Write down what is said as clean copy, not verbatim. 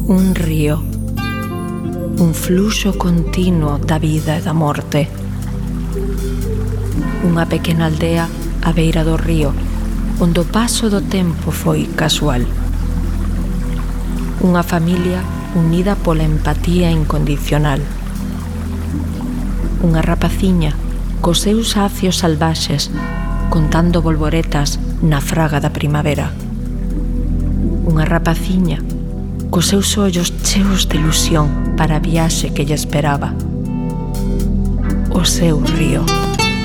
Un río, un fluxo continuo da vida e da morte. Unha pequena aldea á beira do río, onde o paso do tempo foi casual. Unha familia unida pola empatía incondicional. Unha rapaciña cos seus acios salvaxes contando bolboretas na fraga da primavera. Unha rapaciña cos seus ollos cheos de ilusión para a viaxe que lle esperaba. O seu río.